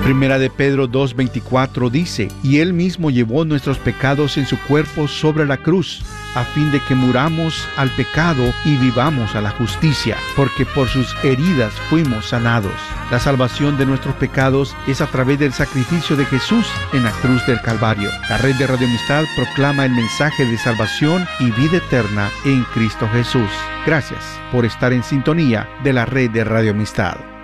Primera de Pedro 2:24 dice: y Él mismo llevó nuestros pecados en su cuerpo sobre la cruz, a fin de que muramos al pecado y vivamos a la justicia, porque por sus heridas fuimos sanados. La salvación de nuestros pecados es a través del sacrificio de Jesús en la cruz del Calvario. La red de Radio Amistad proclama el mensaje de salvación y vida eterna en Cristo Jesús. Gracias por estar en sintonía de la red de Radio Amistad.